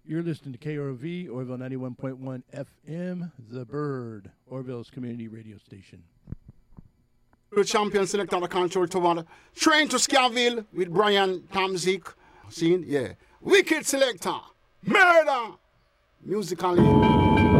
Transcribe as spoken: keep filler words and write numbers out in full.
You're listening to K R O V, Orville ninety-one point one F M, The Bird, Orville's community radio station. The champion selector on the control tower. Train to Scaville with Brian Tamzik. Seen? Yeah. Wicked selector. Murder. Musically.